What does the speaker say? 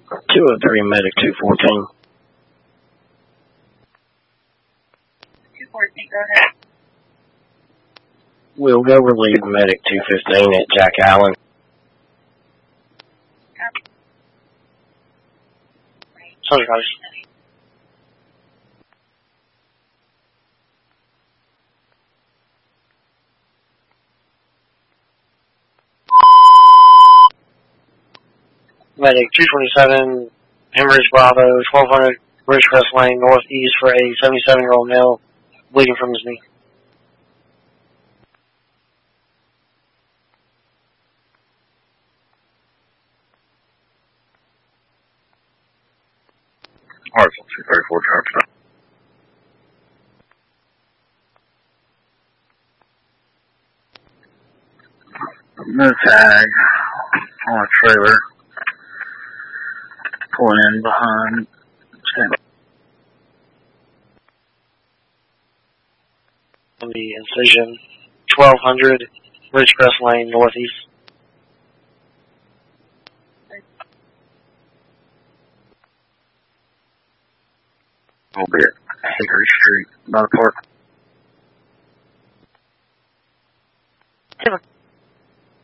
203 Medic 214. 214, go ahead. We'll go relieve Medic 215 at Jack Allen. Sorry, guys. Medic 227, Hemorrhage Bravo, 1200 Ridgecrest Lane, northeast for a 77-year-old male bleeding from his knee. Hartsel 234, Charles. No tag on a trailer. Pulling in behind. On the incision, 1200 Ridgecrest Lane, northeast. Will be at Hickory Street by the park.